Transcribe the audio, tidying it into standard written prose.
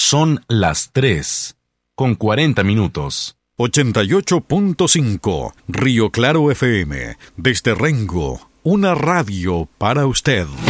Son las 3:40. 88.5 Río Claro FM, desde Rengo, una radio para usted.